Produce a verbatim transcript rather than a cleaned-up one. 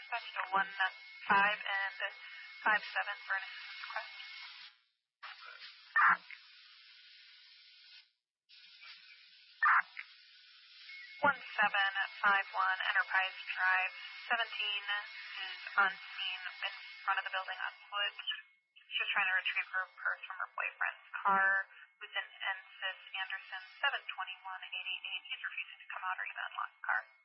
dispatch to one five and five seven for an assistance request. one seven five one Enterprise Drive seventeen is on scene in front of the building on foot. She was trying to retrieve her purse from her boyfriend's car. Who's in Ensis Anderson seven twenty-one eighty-eight. He's refusing to come out or even unlock the car.